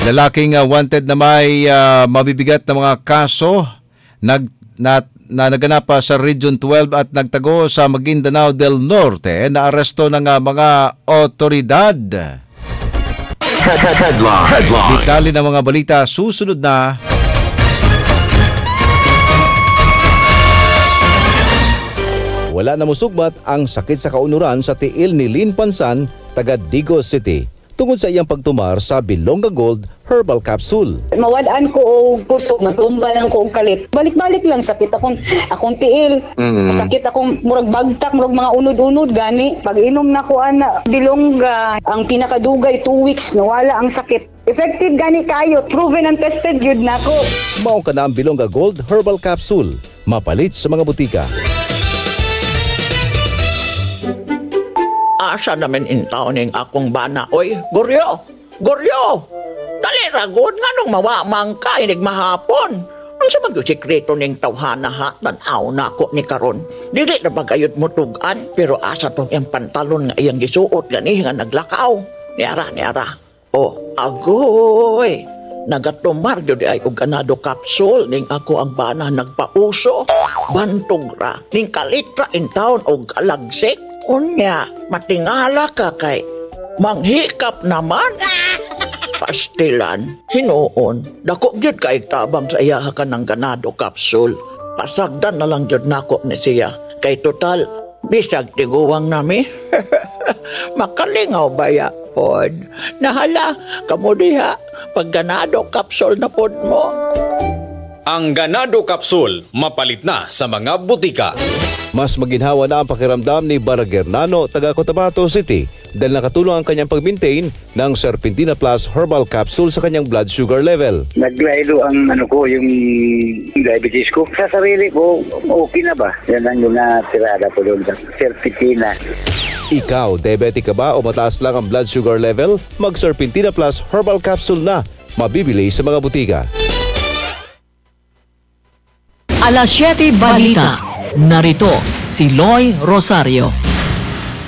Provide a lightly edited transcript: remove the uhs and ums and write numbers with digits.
Lalaking wanted na may mabibigat na mga kaso na naganap sa Region 12 at nagtago sa Maguindanao del Norte na aresto ng mga otoridad. Detalye ng mga balita susunod na. Wala na musugbat ang sakit sa kaunuran sa tiil ni Lynn Pansan, taga Digos City, tungod sa iyang pagtumar sa Bilonga Gold Herbal Capsule. Mawadaan ko og kusog, matumba lang ko og kalit. Balik-balik lang sakit akong tiil. Sakit akong murag bagtak, murag mga unod-unod gani. Pag inom na ko ana Bilonga, ang pinakadugay 2 weeks nawala ang sakit. Effective gani kayo, proven and tested gyud nako. Mao ka na ang Bilonga Gold Herbal Capsule, mapalit sa mga butika. Asa namin intaw ning akong bana. Oy, Goryo! Goryo! Dali ragod nga nung mawamang ka inig mahapon. Ang sa mag-sikreto ning tawhana ha, tanaw na ako ni karon. Dili na bagayot mo tugan, pero asa tong yung pantalon nga iyang gisuot gani nga naglakaw. Niara. Oh, agoy! Nagatumar yun ay og ganado kapsul ning ako ang bana nagpauso. Bantog ra, ning kalitra in town og alagsik. Unya, matingala ka kay manghikap naman. Pastilan, hinuon, dako gyud kay tabang sa iya ka ng ganado kapsul. Pasagdan na lang gyud nako ni siya. Kay total, bisag tiguwang nami. Makalingaw ba ya, pod? Nahala, kamo diha, pag ganado kapsul na pod mo. Ang ganado kapsul, mapalit na sa mga butika. Mas maginhawa na ang pakiramdam ni Baragernano, taga Cotabato City, dahil nakatulong ang kanyang pag-maintain ng Serpentina Plus Herbal Capsule sa kanyang blood sugar level. Naglaylo ang yung diabetes ko. Sa sarili ko, okay na ba? Yan ang yung natirada ko doon sa Serpentina. Ikaw, diabetic ka ba o mataas lang ang blood sugar level? Mag-Serpentina Plus Herbal Capsule na, mabibili sa mga butika. Alas 7 Balita. Narito si Loy Rosario.